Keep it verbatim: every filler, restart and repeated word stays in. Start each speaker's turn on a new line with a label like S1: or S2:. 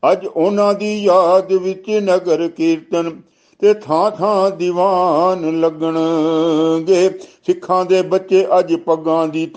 S1: ਅੱਜ ਉਹਨਾਂ ਦੀ ਯਾਦ ਵਿੱਚ ਨਗਰ ਕੀਰਤਨ ਤੇ ਥਾਂ ਥਾਂ ਦੀਵਾਨ ਲੱਗਣਗੇ। ਸਿੱਖਾਂ ਦੇ ਬੱਚੇ ਅੱਜ ਪੱਗਾਂ ਦੀ